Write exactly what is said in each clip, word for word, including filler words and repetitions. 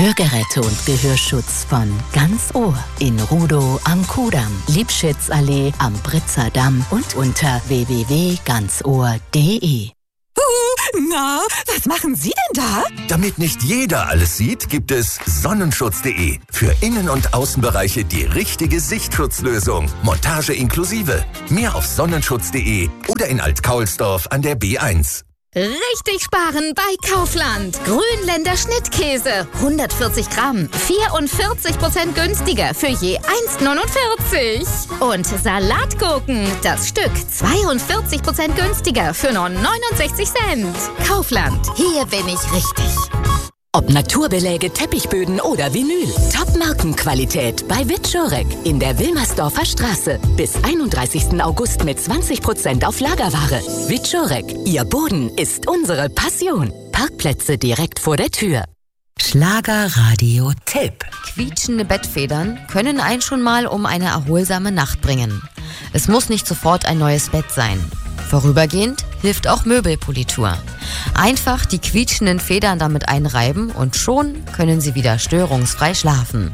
Hörgeräte und Gehörschutz von Ganz Ohr in Rudow am Kudamm, Liebschitzallee am Britzer Damm und unter w w w punkt ganz ohr punkt d e. Na, was machen Sie denn da? Damit nicht jeder alles sieht, gibt es Sonnenschutz punkt de. Für Innen- und Außenbereiche die richtige Sichtschutzlösung. Montage inklusive. Mehr auf Sonnenschutz punkt de oder in Alt-Kaulsdorf an der B eins. Richtig sparen bei Kaufland. Grünländer Schnittkäse. hundertvierzig Gramm. vierundvierzig Prozent günstiger für je eins neunundvierzig. Und Salatgurken. Das Stück zweiundvierzig Prozent günstiger für nur neunundsechzig Cent. Kaufland. Hier bin ich richtig. Ob Naturbeläge, Teppichböden oder Vinyl. Top-Markenqualität bei Wiczorek in der Wilmersdorfer Straße. Bis einunddreißigsten August mit zwanzig Prozent auf Lagerware. Wiczorek, Ihr Boden ist unsere Passion. Parkplätze direkt vor der Tür. Schlagerradio-Tipp. Quietschende Bettfedern können einen schon mal um eine erholsame Nacht bringen. Es muss nicht sofort ein neues Bett sein. Vorübergehend hilft auch Möbelpolitur. Einfach die quietschenden Federn damit einreiben und schon können Sie wieder störungsfrei schlafen.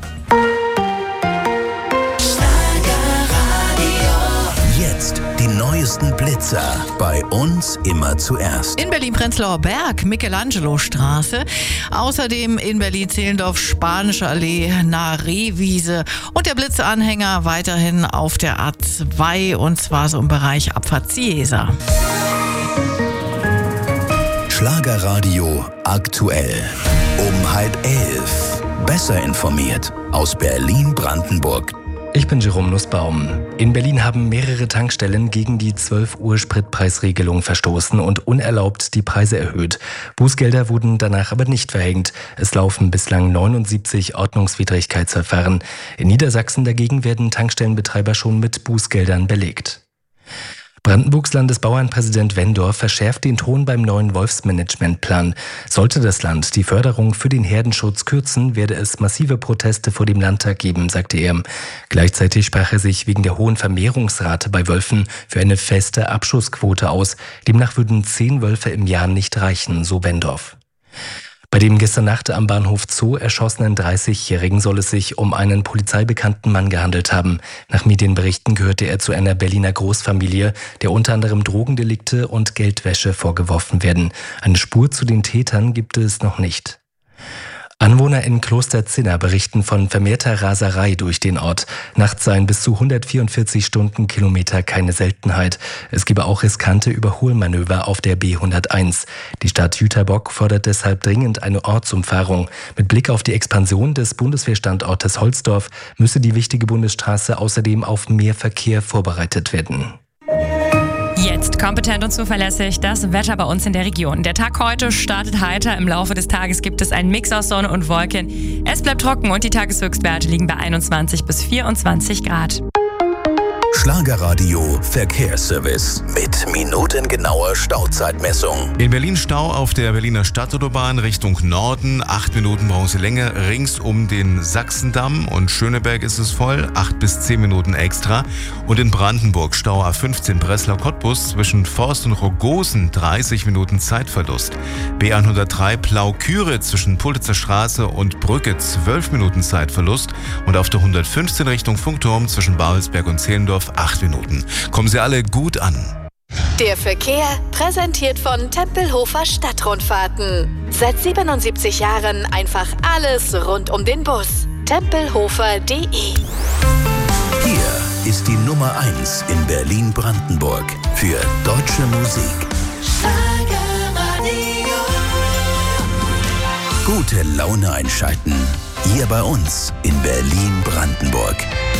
Jetzt die neuesten Blitzer. Bei uns immer zuerst. In Berlin-Prenzlauer Berg, Michelangelo-Straße. Außerdem in Berlin-Zehlendorf, Spanische Allee, nahe Rehwiese. Und der Blitzanhänger weiterhin auf der A zwei und zwar so im Bereich Abfahrt Ziesa. Schlagerradio aktuell. Um halb elf. Besser informiert aus Berlin-Brandenburg. Ich bin Jerome Nussbaum. In Berlin haben mehrere Tankstellen gegen die zwölf Uhr Spritpreisregelung verstoßen und unerlaubt die Preise erhöht. Bußgelder wurden danach aber nicht verhängt. Es laufen bislang neunundsiebzig Ordnungswidrigkeitsverfahren. In Niedersachsen dagegen werden Tankstellenbetreiber schon mit Bußgeldern belegt. Brandenburgs Landesbauernpräsident Wendorf verschärft den Ton beim neuen Wolfsmanagementplan. Sollte das Land die Förderung für den Herdenschutz kürzen, werde es massive Proteste vor dem Landtag geben, sagte er. Gleichzeitig sprach er sich wegen der hohen Vermehrungsrate bei Wölfen für eine feste Abschussquote aus. Demnach würden zehn Wölfe im Jahr nicht reichen, so Wendorf. Bei dem gestern Nacht am Bahnhof Zoo erschossenen dreißigjährigen soll es sich um einen polizeibekannten Mann gehandelt haben. Nach Medienberichten gehörte er zu einer Berliner Großfamilie, der unter anderem Drogendelikte und Geldwäsche vorgeworfen werden. Eine Spur zu den Tätern gibt es noch nicht. Anwohner in Klosterzinna berichten von vermehrter Raserei durch den Ort. Nachts seien bis zu hundertvierundvierzig Stundenkilometer keine Seltenheit. Es gebe auch riskante Überholmanöver auf der B hunderteins. Die Stadt Jüterbock fordert deshalb dringend eine Ortsumfahrung. Mit Blick auf die Expansion des Bundeswehrstandortes Holzdorf müsse die wichtige Bundesstraße außerdem auf mehr Verkehr vorbereitet werden. Jetzt kompetent und zuverlässig das Wetter bei uns in der Region. Der Tag heute startet heiter. Im Laufe des Tages gibt es einen Mix aus Sonne und Wolken. Es bleibt trocken und die Tageshöchstwerte liegen bei einundzwanzig bis vierundzwanzig Grad. Schlagerradio Verkehrsservice mit minutengenauer Stauzeitmessung. In Berlin Stau auf der Berliner Stadtautobahn Richtung Norden. Acht Minuten brauchen Sie länger. Rings um den Sachsendamm und Schöneberg ist es voll. Acht bis zehn Minuten extra. Und in Brandenburg Stau A fünfzehn Breslau-Cottbus zwischen Forst und Rogosen. dreißig Minuten Zeitverlust. B hundertdrei Plau-Küre zwischen Pulitzer Straße und Brücke. zwölf Minuten Zeitverlust. Und auf der hundertfünfzehn Richtung Funkturm zwischen Babelsberg und Zehlendorf acht Minuten. Kommen Sie alle gut an. Der Verkehr präsentiert von Tempelhofer Stadtrundfahrten. Seit siebenundsiebzig Jahren einfach alles rund um den Bus. Tempelhofer punkt de. Hier ist die Nummer eins in Berlin-Brandenburg für deutsche Musik. Schlagerradio. Gute Laune einschalten. Hier bei uns in Berlin-Brandenburg.